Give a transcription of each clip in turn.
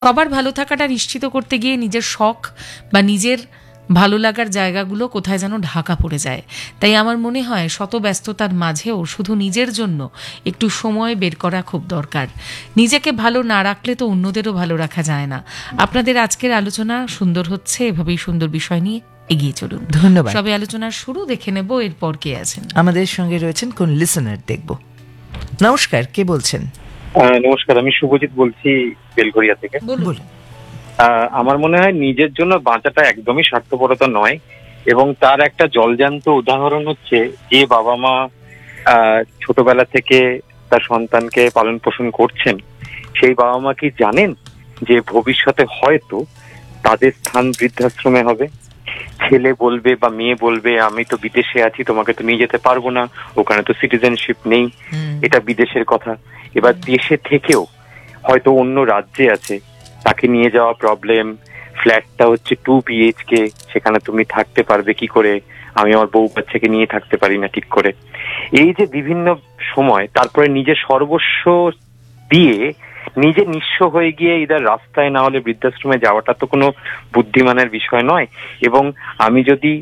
সবার ভালো থাকাটা নিশ্চিত করতে গিয়ে নিজের শখ বা নিজের ভালো লাগার জায়গাগুলো কোথায় যেন ঢাকা পড়ে যায়। তাই আমার মনে হয় শত ব্যস্ততার মাঝেও শুধু নিজের জন্য একটু সময় বের করা খুব দরকার। নিজেকে ভালো না রাখলে তো অন্যদেরও ভালো রাখা যায় না। আপনাদের আজকের আলোচনা সুন্দর হচ্ছে, এভাবেই সুন্দর বিষয় নিয়ে এগিয়ে চলুন। ধন্যবাদ। সবে আলোচনার শুরু, দেখে নেব এরপর কে আছেন। আমাদের সঙ্গে রয়েছেন কোন লিসেনার দেখব। নমস্কার, কে বলছেন? নমস্কার, আমি শুভজিৎ বলছি বেলঘরিয়া থেকে। বলুন। আমার মনে হয় নিজের জন্য বাঁচাটা একদমই স্বার্থপরতা নয়, এবং তার একটা জলজান্ত উদাহরণ হচ্ছে যে বাবা মা ছোটবেলা থেকে তার সন্তানকে পালন পোষণ করছেন, সেই বাবা মা কি জানেন যে ভবিষ্যতে হয়তো তাদের স্থান বৃদ্ধাশ্রমে হবে? ছেলে বলবে বা মেয়ে বলবে আমি তো বিদেশে আছি, তোমাকে তো নিয়ে যেতে পারবো না, ওখানে তো সিটিজেনশিপ নেই। এটা বিদেশের কথা। এবার দেশে থেকেও হয়তো অন্য রাজ্যে আছে, তাকে নিয়ে যাওয়া প্রবলেম। ফ্ল্যাটটা হচ্ছে 2 BHK, সেখানে তুমি থাকতে পারবে কি করে? আমি আমার বউ বাচ্চাকে নিয়ে থাকতে পারি না ঠিক করে। এই যে বিভিন্ন সময়, তারপরে নিজের সর্বস্ব দিয়ে নিজে নিঃস্ব হয়ে গিয়ে ইদার রাস্তায় না হলে বৃদ্ধাশ্রমে যাওয়াটা তো কোনো বুদ্ধিমানের বিষয় নয়। এবং আমি যদি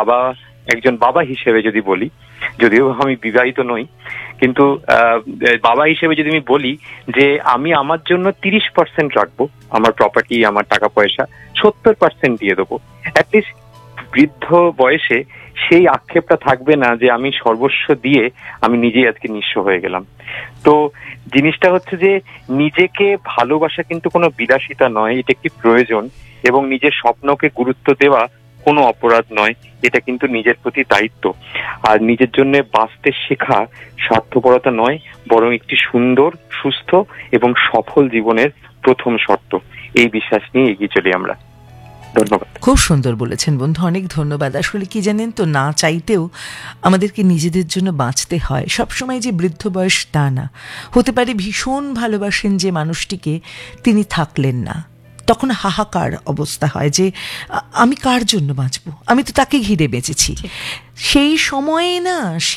একজন বাবা হিসেবে যদি বলি, যদিও আমি বিবাহিত নই, কিন্তু বাবা হিসেবে যদি আমি বলি যে আমি আমার জন্য 30% রাখবো, আমার প্রপার্টি, আমার টাকা পয়সা 70% দিয়ে দেবো। অ্যাটলিস্ট বৃদ্ধ বয়সে সেই আক্ষেপটা থাকবে না যে আমি সর্বস্ব দিয়ে আমি নিজেই আজকে নিঃস্ব হয়ে গেলাম। তো জিনিসটা হচ্ছে যে নিজেকে ভালোবাসা কিন্তু কোনো বিলাসিতা নয়, এটা একটি প্রয়োজন। এবং নিজের স্বপ্নকে গুরুত্ব দেওয়া কোনো অপরাধ নয়, এটা কিন্তু নিজের প্রতি দায়িত্ব। আর নিজের জন্য বাঁচতে শেখা স্বার্থপরতা নয়, বরং একটি সুন্দর, সুস্থ এবং সফল জীবনের প্রথম শর্ত। এই বিশ্বাস নিয়ে এগিয়ে চলি আমরা। ধন্যবাদ। খুব সুন্দর বলেছেন বন্ধু, অনেক ধন্যবাদ। আসলে কি জানেন তো, না চাইতেও আমাদেরকে নিজেদের জন্য বাঁচতে হয়। সবসময় যে বৃদ্ধ বয়স তা না, হতে পারে ভীষণ ভালোবাসেন যে মানুষটিকে, তিনি থাকলেন না, তখন হাহাকার অবস্থা হয় যে আমি কার জন্য বাঁচবো, আমি তো তাকে ঘিরে বেঁচেছি। সেই সময়ে না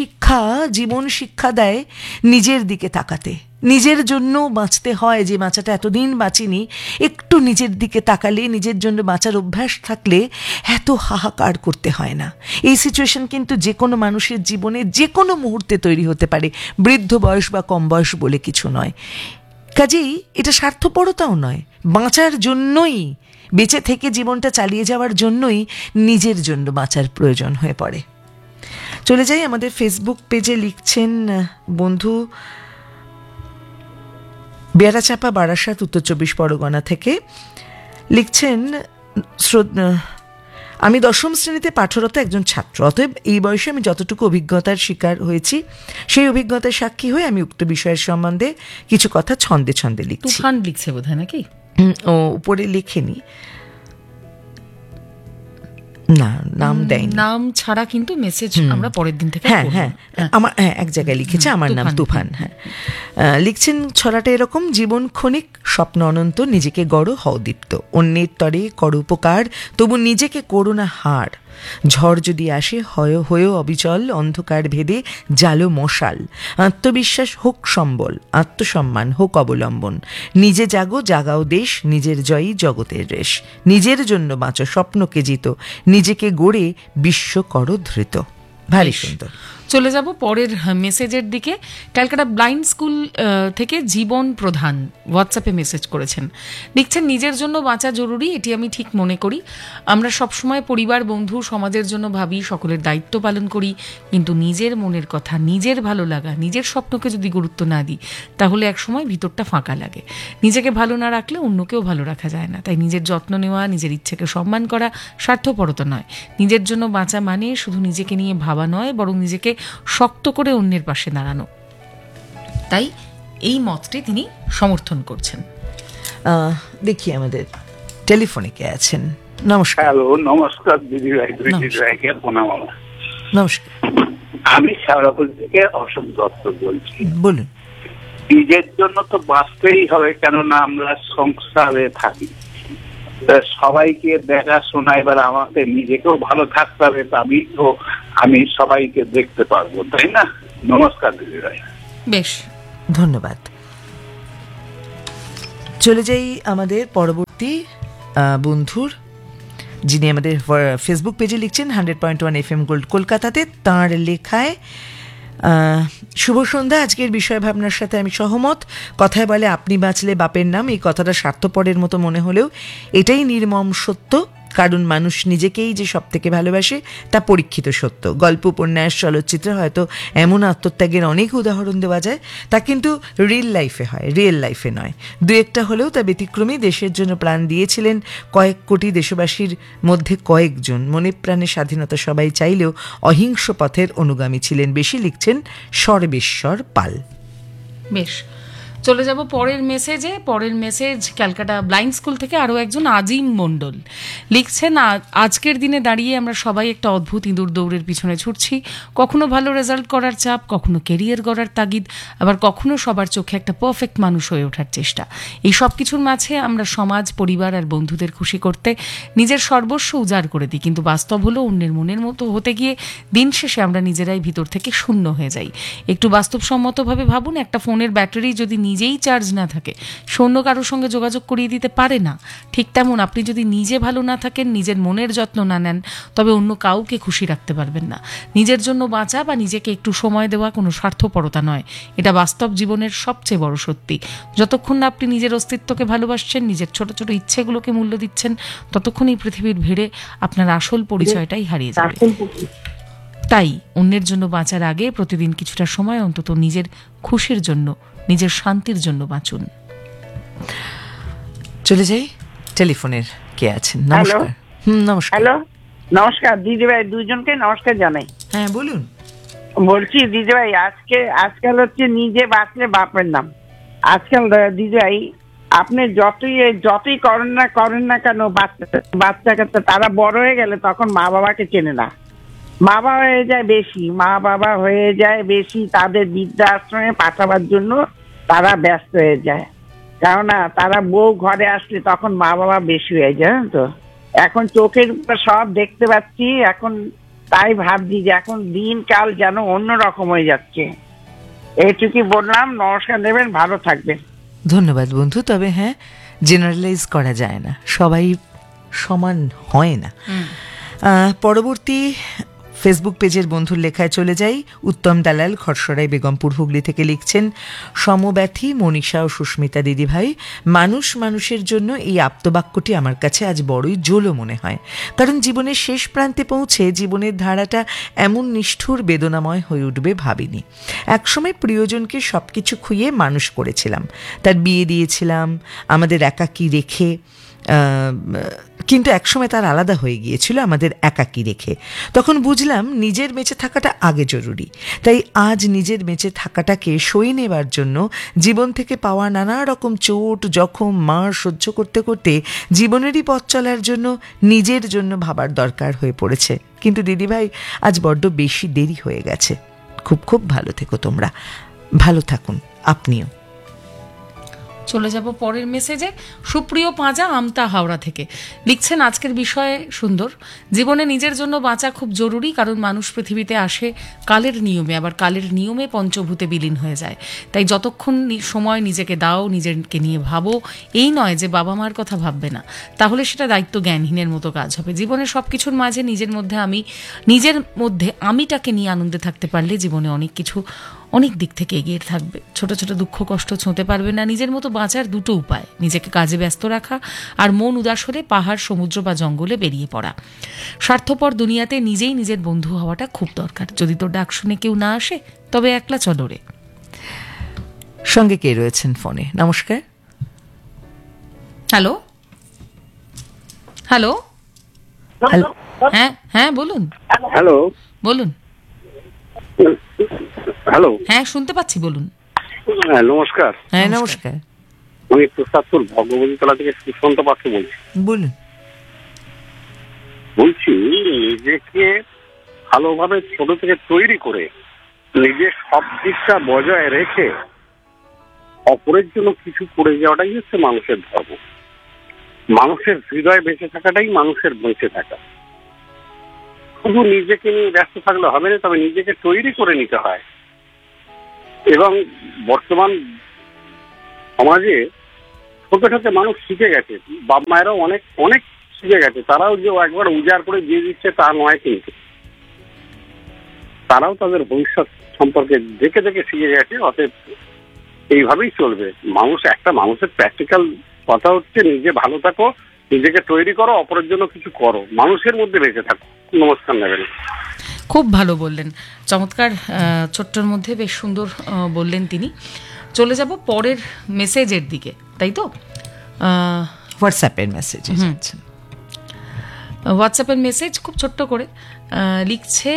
জীবন শিক্ষা দেয় নিজের দিকে তাকাতে, নিজের জন্য বাঁচতে হয়। যে বাঁচাটা এতদিন বাঁচিনি, একটু নিজের দিকে তাকালে, নিজের জন্য বাঁচার অভ্যাস থাকলে এত হাহাকার করতে হয় না। এই সিচুয়েশন কিন্তু যে কোনো মানুষের জীবনে যে কোনো মুহূর্তে তৈরি হতে পারে, বৃদ্ধ বয়স বা কম বয়স বলে কিছু নয়। কাজেই এটা স্বার্থপরতাও নয়, বাঁচার জন্যই, বেঁচে থেকে জীবনটা চালিয়ে যাওয়ার জন্যই নিজের জন্য বাঁচার প্রয়োজন হয়ে পড়ে। চলে যাই আমাদের ফেসবুক পেজে। লিখছেন বন্ধু বেড়াচাপা, বারাসাত, উত্তর 24 পরগনা থেকে। লিখছেন, আমি 10ম শ্রেণীতে পাঠরত একজন ছাত্র, অতএব এই বয়সে আমি যতটুকু অভিজ্ঞতার শিকার হয়েছি, সেই অভিজ্ঞতার সাক্ষী হয়ে আমি উক্ত বিষয়ের সম্বন্ধে কিছু কথা ছন্দে ছন্দে লিখছি। তুফান লিখছে বোধহয়, নাকি? ও উপরে লেখেনি, না নাম দেয়নি, নাম ছাড়া কিন্তু মেসেজ আমরা পরের দিন থেকে আমার এক জায়গায় লিখেছে আমার নাম তুফান। লিখছেন, ছড়াটা এরকম: জীবন ক্ষণিক, স্বপ্ন অনন্ত, নিজেকে গড় হও দীপ্ত, অন্যের তরে কর উপকার, তবু নিজেকে করো না হার। ঝড় যদি আসে হয়েও অবিচল, অন্ধকার ভেদে জালো মশাল। আত্মবিশ্বাস হোক সম্বল, আত্মসম্মান হোক অবলম্বন। নিজে জাগাও দেশ, নিজের জয়ী জগতের রেশ। নিজের জন্য বাঁচো, স্বপ্নকে জিতো, নিজেকে গড়ে বিশ্ব করো ধৃত। ভারী সুন্দর। চলে যাব পরের মেসেজের দিকে। ক্যালকাটা ব্লাইন্ড স্কুল থেকে জীবন প্রধান হোয়াটসঅ্যাপে মেসেজ করেছেন। লিখছেন, নিজের জন্য বাঁচা জরুরি, এটি আমি ঠিক মনে করি। আমরা সবসময় পরিবার, বন্ধু, সমাজের জন্য ভাবি, সকলের দায়িত্ব পালন করি, কিন্তু নিজের মনের কথা, নিজের ভালো লাগা, নিজের স্বপ্নকে যদি গুরুত্ব না দিই, তাহলে একসময় ভিতরটা ফাঁকা লাগে। নিজেকে ভালো না রাখলে অন্যকেও ভালো রাখা যায় না। তাই নিজের যত্ন নেওয়া, নিজের ইচ্ছেকে সম্মান করা স্বার্থপরতা নয়। নিজের জন্য বাঁচা মানে শুধু নিজেকে নিয়ে ভাবা নয়, বরং নিজেকে শক্ত করে অন্যের পাশে দাঁড়ানো। তাই এই মতটি তিনি সমর্থন করছেন। দেখি আমাদের টেলিফোনে কে আছেন। নমস্কার। হ্যালো, নমস্কার দিদি রায়কে প্রণাম। নমস্কার, আমি শেওড়াফুল থেকে অশোক দত্ত বলছি। বলুন। নিজের জন্য তো বাঁচতেই হবে, কেননা আমরা সংসারে থাকি, সবাইকে দেখাশোনা, এবার আমাকে নিজেকেও ভালো থাকতে হবে, আমি সবাইকে দেখতে পারবো, তাই না? নমস্কার দিদি রায়। বেশ, ধন্যবাদ। চলে যাই আমাদের পরবর্তী বন্ধুর, যিনি আমাদের ফেসবুক পেজে লিখছেন 100.1 FM গোল্ড কলকাতাতে। তাঁর লেখায় শুভ সন্ধ্যা, আজকের বিষয় ভাবনার সাথে আমি সহমত। কথায় বলে আপনি বাঁচলে বাপের নাম, এই কথাটা স্বার্থপরের মতো মনে হলেও এটাই নির্মম সত্য, কারণ মানুষ নিজেকেই যে সব থেকে ভালোবাসে তা পরীক্ষিত সত্য। গল্প, উপন্যাস, চলচ্চিত্রে হয়তো এমন আত্মত্যাগের অনেক উদাহরণ দেওয়া যায়, তা কিন্তু রিয়েল লাইফে হয়, রিয়েল লাইফে নয়। দু একটা হলেও তা ব্যতিক্রমী। দেশের জন্য প্রাণ দিয়েছিলেন কয়েক কোটি দেশবাসীর মধ্যে কয়েকজন। মনে প্রাণে স্বাধীনতা সবাই চাইলেও অহিংস পথের অনুগামী ছিলেন বেশি, লিখছেন সর্বেশ্বর পাল। বেশ, চলে যাব পরের মেসেজে। পরের মেসেজ ক্যালকাটা ব্লাইন্ড স্কুল থেকে আরও একজন আজিম মণ্ডল লিখছেন, আজকের দিনে দাঁড়িয়ে আমরা সবাই একটা অদ্ভুত ইঁদুর দৌড়ের পিছনে ছুটছি। কখনো ভালো রেজাল্ট করার চাপ, কখনো কেরিয়ার গড়ার তাগিদ, আবার কখনো সবার চোখে একটা পারফেক্ট মানুষ হয়ে ওঠার চেষ্টা। এই সব কিছুর মাঝে আমরা সমাজ, পরিবার আর বন্ধুদের খুশি করতে নিজের সর্বস্ব উজাড় করে দিই, কিন্তু বাস্তব হলো অন্যের মনের মতো হতে গিয়ে দিন শেষে আমরা নিজেরাই ভিতর থেকে শূন্য হয়ে যাই। একটু বাস্তবসম্মতভাবে ভাবুন, একটা ফোনের ব্যাটারি যদি নিজেই চার্জ না থাকে, শূন্য কারোর সঙ্গে যোগাযোগ করিয়ে দিতে পারে না। ঠিক তেমন আপনি যদি নিজে ভালো না থাকেন, নিজের মনের যত্ন না নেন, তবে অন্য কাউকে খুশি রাখতে পারবেন না। নিজের জন্য বাঁচা বা নিজেকে একটু সময় দেওয়া কোনো স্বার্থপরতা নয়, এটা বাস্তব জীবনের সবচেয়ে বড় সত্যি। যতক্ষণ না আপনি নিজের অস্তিত্বকে ভালোবাসছেন, নিজের ছোট ছোট ইচ্ছেগুলোকে মূল্য দিচ্ছেন, ততক্ষণ এই পৃথিবীর ভিড়ে আপনার আসল পরিচয়টাই হারিয়ে যাবে। তাই অন্যের জন্য বাঁচার আগে প্রতিদিন কিছুটা সময় অন্তত নিজের খুশির জন্য, নিজের শান্তির জন্য বাঁচুন। চলে যাই টেলিফোনের কে আছেন। নমস্কার। নমস্কার। হ্যালো, নমস্কার দিদি ভাই, দুইজনকে নমস্কার জানাই। হ্যাঁ বলুন। বলছি দিদি ভাই, আজকাল হচ্ছে নিজে বাঁচলে বাপের নাম। আজকাল দিদি ভাই আপনি যতই করেন না কেন, বাচ্চা কাচ্চা তারা বড় হয়ে গেলে তখন মা বাবাকে চেনে না। মা বাবা হয়ে যায় বেশি, তাদের বৃদ্ধাশ্রমে পাঠাবার জন্য তারা ব্যস্ত হয়ে যায়। কেননা তারা বউ ঘরে আসলে তখন মা বাবা বেশি হয়ে যায়, তো এখন চোখের উপর সব দেখতে পাচ্ছি। এখন তাই ভাবছি যে এখন দিনকাল যেন অন্যরকম হয়ে যাচ্ছে। এইটুকুই বললাম, নমস্কার দেবেন, ভালো থাকবেন। ধন্যবাদ বন্ধু। তবে হ্যাঁ, জেনারেলাইজ করা যায় না, সবাই সমান হয় না। পরবর্তী ফেসবুক পেজের বন্ধুর লেখায় চলে যাই। উত্তম দালাল খরসরাই বেগমপুর হুগলি থেকে লিখছেন, সমব্যথী মনীষা ও সুস্মিতা দিদিভাই, মানুষের জন্য এই আপ্তবাক্যটি আমার কাছে আজ বড়ই জোলো মনে হয়। কারণ জীবনের শেষ প্রান্তে পৌঁছে জীবনের ধারাটা এমন নিষ্ঠুর বেদনাময় হয়ে উঠবে ভাবিনি। একসময় প্রিয়জনকে সবকিছু খুইয়ে মানুষ করেছিলাম, তার বিয়ে দিয়েছিলাম আমাদের একাকী রেখে, কিন্তু একসময় তার আলাদা হয়ে গিয়েছিল আমাদের একাকী রেখে। তখন বুঝলাম নিজের বেঁচে থাকাটা আগে জরুরি। তাই আজ নিজের বেঁচে থাকাটাকে সয়ে নেবার জন্য জীবন থেকে পাওয়া নানা রকম চোট, জখম, মার সহ্য করতে করতে জীবনেরই পথ চলার জন্য নিজের জন্য ভাবার দরকার হয়ে পড়েছে। কিন্তু দিদিভাই, আজ বড্ড বেশি দেরি হয়ে গেছে। খুব খুব ভালো থেকো তোমরা, ভালো থাকুন আপনিও। চলে যাব পরের মেসেজে। সুপ্রিয় পাঁজা আমতা হাওড়া থেকে লিখছেন, আজকের বিষয়ে সুন্দর। জীবনে নিজের জন্য বাঁচা খুব জরুরি, কারণ মানুষ পৃথিবীতে আসে কালের নিয়মে, আবার কালের নিয়মে পঞ্চভূতে বিলীন হয়ে যায়। তাই যতক্ষণ সময় নিজেকে দাও, নিজেকে নিয়ে ভাবো। এই নয় যে বাবা মার কথা ভাববে না, তাহলে সেটা দায়িত্ব জ্ঞানহীনের মতো কাজ হবে। জীবনের সব কিছুর মাঝে নিজের মধ্যে আমিটাকে নিয়ে আনন্দে থাকতে পারলে জীবনে অনেক দিক থেকে এগিয়ে থাকবে। ছোট ছোট দুঃখ কষ্ট ছুঁতে পারবে না। নিজের মতো বাঁচার দুটো উপায়: নিজেকে কাজে ব্যস্ত রাখা, আর মন উদাস হলে পাহাড়, সমুদ্র বা জঙ্গলে বেরিয়ে পড়া। স্বার্থপর দুনিয়াতে নিজেই নিজের বন্ধু হওয়াটা খুব দরকার। যদি তোর ডাক শুনে কেউ না আসে, তবে একলা চলো রে। সঙ্গে কে রয়েছেন ফোনে? নমস্কার। হ্যালো হ্যালো হ্যাঁ হ্যাঁ বলুন। হ্যালো বলুন। হ্যালো, হ্যাঁ শুনতে পাচ্ছি, বলুন। নমস্কার। হ্যাঁ নমস্কার। আমি প্রসাদপুর ভগবতীতলা থেকে সুশান্ত পাত্র বলছি। বলুন। বলছি, নিজেকে ভালোভাবে ছোট থেকে তৈরি করে নিজের সব দিকটা বজায় রেখে অপরের জন্য কিছু করে যাওয়াটাই হচ্ছে মানুষের ধর্ম। মানুষের হৃদয়ে বেঁচে থাকাটাই মানুষের বেঁচে থাকা। শুধু নিজেকে নিয়ে ব্যস্ত থাকলে হবে না, তবে নিজেকে তৈরি করে নিতে হয়। এবং বর্তমান সমাজে হতে হতে মানুষ শিখে গেছে, বাপ মায়েরাও অনেক অনেক শিখে গেছে। তারাও যে একবার উজাড় করে দিয়ে দিচ্ছে তা নয়, কিন্তু তারাও তাদের ভবিষ্যৎ সম্পর্কে দেখে দেখে শিখে গেছে। অতএব এইভাবেই চলবে। মানুষের প্র্যাকটিক্যাল কথা হচ্ছে নিজে ভালো থাকো, নিজেকে তৈরি করো, অপরের জন্য কিছু করো, মানুষের মধ্যে বেঁচে থাকো। নমস্কার নেবেন। খুব ভালো বললেন, চমৎকার, ছোট্টর মধ্যে বেশ সুন্দর বললেন তিনি। চলে যাব পরের মেসেজের দিকে, তাই তো? হোয়াটসঅ্যাপের মেসেজ। হোয়াটসঅ্যাপের মেসেজ খুব ছোট্ট করে লিখছে,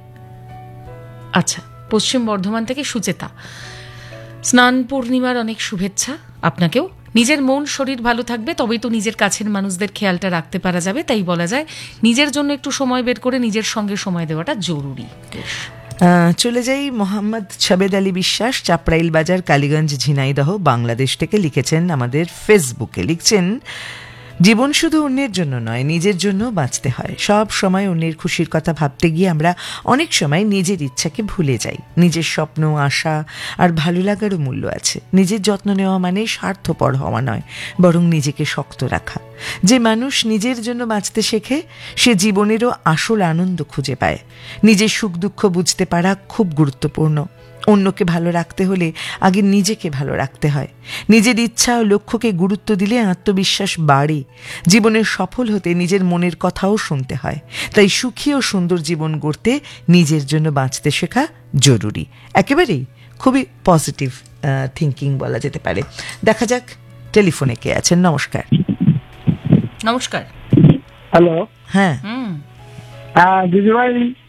আচ্ছা, পশ্চিম বর্ধমান থেকে সুচেতা। স্নান পূর্ণিমার অনেক শুভেচ্ছা আপনাকেও। নিজের মন শরীর ভালো থাকবে তবেই তো নিজের কাছের মানুষদের খেয়ালটা রাখতে পারা যাবে। তাই বলা যায় নিজের জন্য একটু সময় বের করে নিজের সঙ্গে সময় দেওয়াটা জরুরি। চলে যাই মোহাম্মদ ছাবেদ আলী বিশ্বাস, চাপড়াইল বাজার, কালীগঞ্জ, ঝিনাইদহ, বাংলাদেশ থেকে লিখেছেন আমাদের ফেসবুকে। লিখছেন, জীবন শুধু অন্যের জন্য নয়, নিজের জন্য বাঁচতে হয়। সব সময় অন্যের খুশির কথা ভাবতে গিয়ে আমরা অনেক সময় নিজের ইচ্ছাকে ভুলে যাই। নিজের স্বপ্ন, আশা আর ভালো লাগারও মূল্য আছে। নিজের যত্ন নেওয়া মানে স্বার্থপর হওয়া নয়, বরং নিজেকে শক্ত রাখা। যে মানুষ নিজের জন্য বাঁচতে শেখে সে জীবনেরও আসল আনন্দ খুঁজে পায়। নিজের সুখ দুঃখ বুঝতে পারা খুব গুরুত্বপূর্ণ। অন্যকে ভালো রাখতে হলে আগে নিজেকে ভালো রাখতে হয়। নিজের ইচ্ছা ও লক্ষ্যকে গুরুত্ব দিলে আত্মবিশ্বাস বাড়ে। জীবনের সফল হতে নিজের মনের কথাও শুনতে হয়। তাই সুখী ও সুন্দর জীবন গড়তে নিজের জন্য বাঁচতে শেখা জরুরি। একেবারেই খুবই পজিটিভ থিঙ্কিং বলা যেতে পারে। দেখা যাক টেলিফোনে কে আছেন। নমস্কার। নমস্কার। হ্যালো। হ্যাঁ, দিদিভাই,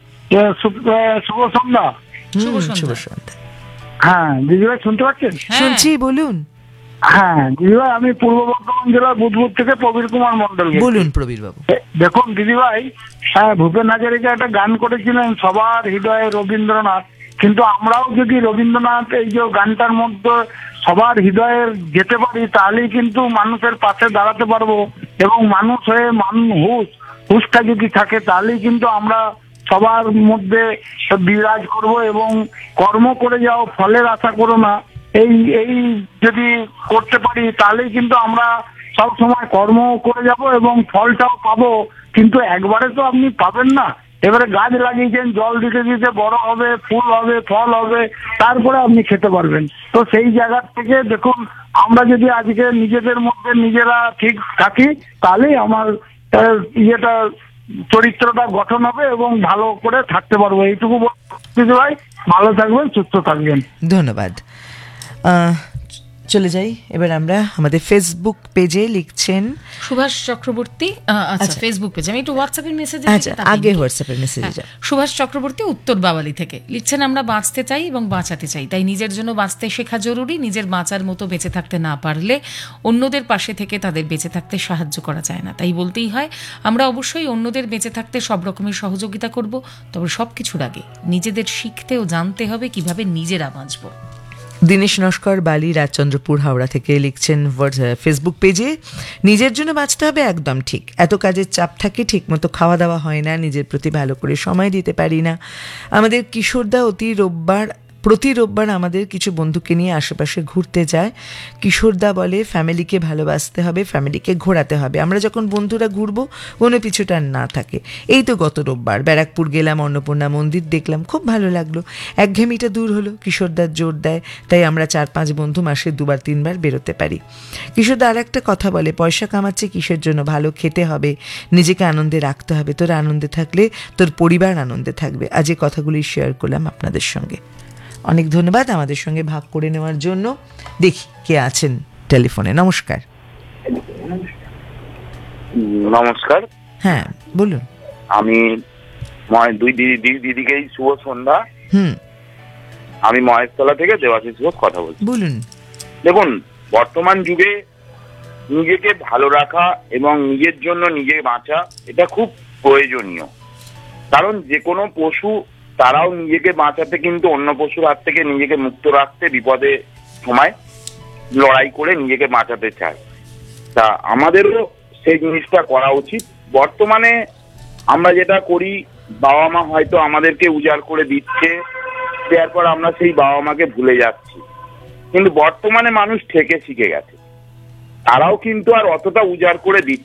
শুভ সন্ধ্যা। শুভ সন্ধ্যা। হ্যাঁ দিদিভাই, শুনতে পাচ্ছেন? শুনছি, বলুন। হ্যাঁ দিদিভাই, আমি পূর্ব বর্ধমান জেলার বুধবুদ থেকে প্রবীর কুমার মন্ডল। বলুন প্রবীর বাবু। দেখুন দিদিভাই, ভূপেন হাজারিকা একটা গান করেছিলেন, সবার হৃদয়ে রবীন্দ্রনাথ। কিন্তু আমরাও যদি রবীন্দ্রনাথ এই যে গানটার মধ্যে সবার হৃদয়ে যেতে পারি, তাহলেই কিন্তু মানুষের পাশে দাঁড়াতে পারবো। এবং মানুষ হয়ে হুঁশটা যদি থাকে, তাহলেই কিন্তু আমরা সবার মধ্যে বিরাজ করব। এবং কর্ম করে যাও, ফলের আশা করো না। এই যদি করতে পারি, তাহলেই কিন্তু আমরা সব সময় কর্ম করে যাব এবং ফলটাও পাবো। কিন্তু একবারে তো আপনি পাবেন না। এবারে গাছ লাগিয়েছেন, জল দিতে দিতে বড় হবে, ফুল হবে, ফল হবে, তারপরে আপনি খেতে পারবেন। তো সেই জায়গা থেকে দেখুন, আমরা যদি আজকে নিজেদের মধ্যে নিজেরা ঠিক থাকি, তাহলেই আমার চরিত্রটা গঠন হবে এবং ভালো করে থাকতে পারবো। এইটুকু বলতে ভাই, ভালো থাকবেন, সুস্থ থাকবেন। ধন্যবাদ। চলে যাই এবার আমরা আমাদের ফেসবুক পেজে। লিখছেন সুভাষ চক্রবর্তী। আচ্ছা, ফেসবুক পেজে আমি একটু হোয়াটসঅ্যাপের মেসেজ। আগে হোয়াটসঅ্যাপের মেসেজে যাও। সুভাষ চক্রবর্তী উত্তর বাওয়ালি থেকে লিখছেন, আমরা বাঁচতে চাই এবং বাঁচাতে চাই, তাই নিজের জন্য বাঁচতে শেখা জরুরি। নিজের বাঁচার মতো বেঁচে থাকতে না পারলে অন্যদের পাশে থেকে তাদের বেঁচে থাকতে সাহায্য করা যায় না। তাই বলতেই হয়, আমরা অবশ্যই অন্যদের বেঁচে থাকতে সব রকমের সহযোগিতা করব, তবে সবকিছুর আগে নিজেদের শিখতে ও জানতে হবে কিভাবে নিজেরা বাঁচব। দীনেশ নস্কর বালি, রাজচন্দ্রপুর, হাওড়া থেকে লিখছেন ফেসবুক পেজে, নিজের জন্য বাঁচতে হবে, একদম ঠিক। এত কাজের চাপ থাকে, ঠিকমতো খাওয়া দাওয়া হয় না, নিজের প্রতি ভালো করে সময় দিতে পারি না। আমাদের কিশোরদা প্রতি রোববার আমাদের কিছু বন্ধুকে নিয়ে আশেপাশে ঘুরতে যায়। কিশোরদা বলে, ফ্যামিলিকে ভালোবাসতে হবে, ফ্যামিলিকে ঘোরাতে হবে। আমরা যখন বন্ধুরা ঘুরবো, কোনো পিছুটার না থাকে। এই তো গত রোববার ব্যারাকপুর গেলাম, অন্নপূর্ণা মন্দির দেখলাম, খুব ভালো লাগলো। একঘেয়েমিটা দূর হলো। কিশোরদার জোর দেয়, তাই আমরা 4-5 বন্ধু মাসে 2-3 বেরোতে পারি। কিশোরদা আর একটা কথা বলে, পয়সা কামাচ্ছে কিসের জন্য? ভালো খেতে হবে, নিজেকে আনন্দে রাখতে হবে। তোর আনন্দে থাকলে তোর পরিবার আনন্দে থাকবে। আজ এই কথাগুলি শেয়ার করলাম আপনাদের সঙ্গে। অনেক ধন্যবাদ আমাদের সঙ্গে ভাগ করে নেওয়ার জন্য। দেখি কে আছেন টেলিফোনে। নমস্কার। নমস্কার। হ্যাঁ বলুন। আমি দুই দিদিকেই শুভ সন্ধ্যা। আমি মহেশতলা থেকে দেবাশিস ঘোষ কথা বলছি। বলুন। দেখুন, বর্তমান যুগে নিজেকে ভালো রাখা এবং নিজের জন্য নিজে বাঁচা, এটা খুব প্রয়োজনীয়। কারণ যে কোনো পশু, তারাও নিজেকে বাঁচাতে কিন্তু অন্য পশুর হাত থেকে নিজেকে মুক্ত রাখতে বিপদে সময় লড়াই করে নিজেকে বাঁচাতে চায়। তা আমাদেরও সেই জিনিসটা করা উচিত। বর্তমানে আমরা যেটা করি, বাবা মা হয়তো আমাদেরকে উজাড় করে দিচ্ছে, দেওয়ার পর আমরা সেই বাবা মাকে ভুলে যাচ্ছি। কিন্তু বর্তমানে মানুষ থেকে শিখে গেছে। তারাও কিন্তু আর অতটা উজাড় করে দিচ্ছে